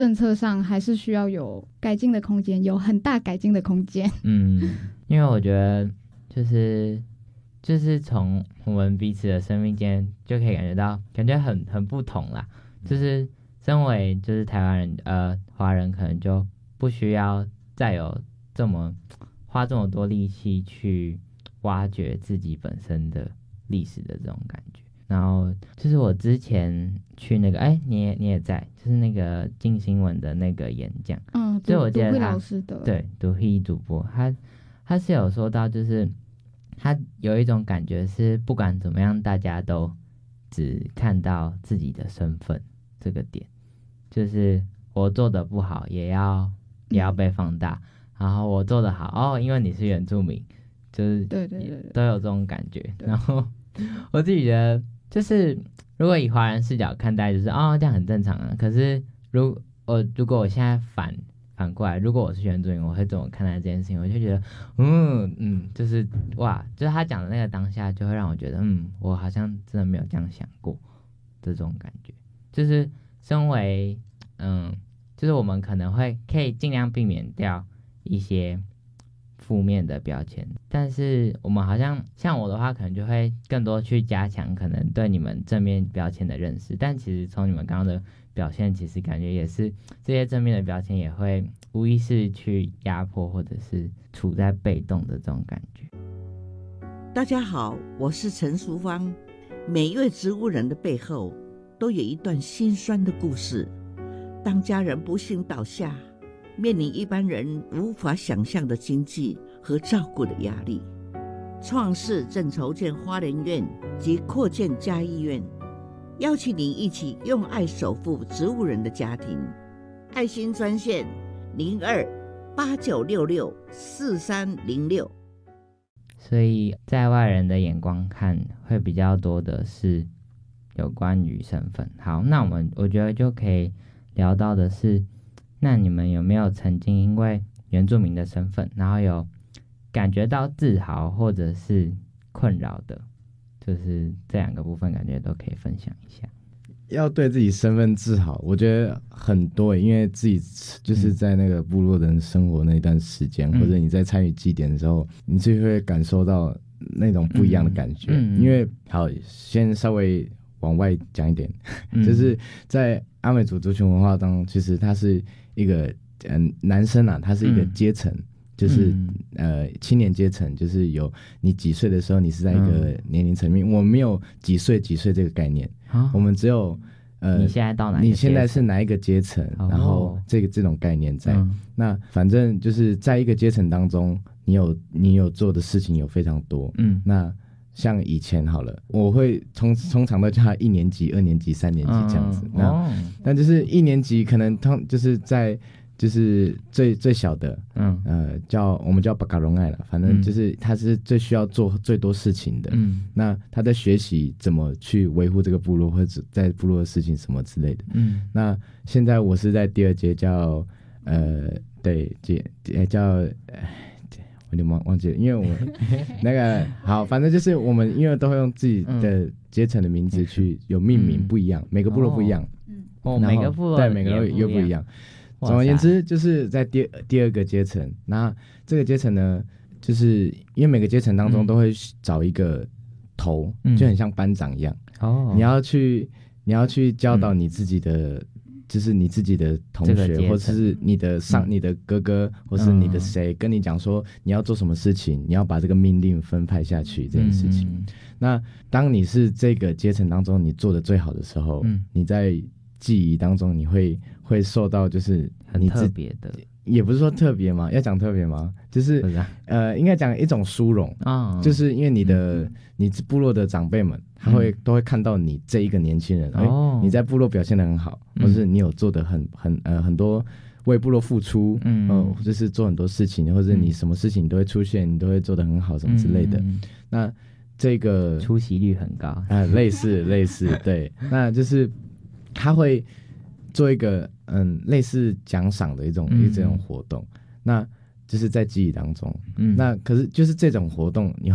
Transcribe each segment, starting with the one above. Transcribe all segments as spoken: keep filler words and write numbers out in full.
政策上还是需要有改进的空间，有很大改进的空间。 嗯，因为我觉得就是就是从我们彼此的生命间就可以感觉到，感觉很很不同啦。就是身为就是台湾人呃华人，可能就不需要再有这么花这么多力气去挖掘自己本身的历史的这种感觉。然后就是我之前去那个，哎，你也你也在，就是那个镜新闻的那个演讲， 嗯， 所以我记得杜他老师的， 对杜希主播，他他是有说到，就是他有一种感觉是，不管怎么样，大家都只看到自己的身份这个点，就是我做的不好也要也要被放大，嗯、然后我做的好哦，因为你是原住民，就是对对对对， 都有这种感觉。然后我自己觉得，就是如果以华人视角看待，就是哦这样很正常啊。可是如我如果我现在反反过来，如果我是原住民，我会怎么看待这件事情？我就觉得，嗯嗯，就是哇，就是他讲的那个当下，就会让我觉得，嗯，我好像真的没有这样想过，这种感觉。就是身为，嗯，就是我们可能会可以尽量避免掉一些负面的标签，但是我们好像像我的话，可能就会更多去加强可能对你们正面标签的认识。但其实从你们刚刚的表现，其实感觉也是这些正面的标签也会无意识去压迫或者是处在被动的这种感觉。 大家好，我是陈淑芳。每一位植物人的背后都有一段心酸的故事。当家人不幸倒下，面临一般人无法想象的经济和照顾的压力，创世正筹建花莲院及扩建嘉义院，邀请您一起用爱守护植物人的家庭。爱心专线零二八九六六四三零六。 所以在外人的眼光看，会比较多的是有关于身份。好，那我们我觉得就可以聊到的是，那你们有没有曾经因为原住民的身份，然后有感觉到自豪或者是困扰的？就是这两个部分，感觉都可以分享一下。 要对自己身份自豪，我觉得很多，因为自己就是在那个部落的生活那一段时间，嗯、或者你在参与祭典的时候，你就会感受到那种不一样的感觉。嗯嗯、因为好，先稍微往外讲一点，嗯、就是在阿美族族群文化当中，其实它是一个嗯、呃、男生啊，他是一个阶层。嗯就是呃青年阶层，就是有你几岁的时候，你是在一个年龄层面，嗯、我们没有几岁几岁这个概念，啊、我们只有呃你现在到哪一个阶层， 你现在是哪一个阶层，哦、然后这个这种概念在，嗯、那反正就是在一个阶层当中，你有你有做的事情有非常多，嗯，那像以前好了，我会通通常都叫他一年级、二年级、三年级这样子，嗯、那、哦、但就是一年级可能通就是在。就是最最小的，嗯呃，叫我们叫巴卡隆爱了，反正就是他是最需要做最多事情的，嗯，那他在学习怎么去维护这个部落或者在部落的事情什么之类的，嗯，那现在我是在第二阶叫呃对阶叫我有点忘忘记了，因为我那个好，反正就是我们因为都会用自己的阶层的名字去有命名，不一样，每个部落不一样， 嗯哦，每个部落对每个又不一样。总而言之，就是在第第二个阶层，那这个阶层呢，就是因为每个阶层当中都会找一个头，嗯、就很像班长一样。哦，你要去，你要去教导你自己的，嗯、就是你自己的同学，或者是你的上、嗯、你的哥哥，或是你的谁，嗯、跟你讲说你要做什么事情，你要把这个命令分派下去这件事情。嗯、那当你是这个阶层当中你做的最好的时候，嗯、你在记忆当中你会。会受到就是你很特别的， 也不是说特别嘛，要讲特别吗？就是呃，应该讲一种殊荣啊，哦、就是因为你的、嗯、你部落的长辈们，他会、嗯、都会看到你这一个年轻人，哦、你在部落表现得很好，嗯、或是你有做的很很呃很多为部落付出，嗯，呃、就是做很多事情，或者你什么事情你都会出现，你都会做得很好什么之类的。嗯、那这个出席率很高啊、 呃，类似类似对，那就是他会。做一个嗯类似奖赏的一种、嗯、这种活动，那就是在记忆当中，嗯，那可是就是这种活动，你会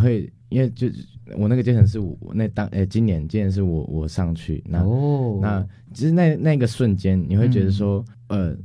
因为就我那个阶层是我那当诶、欸、今年今年是我我上去，那、哦、那其实那那个瞬间你会觉得说、嗯、呃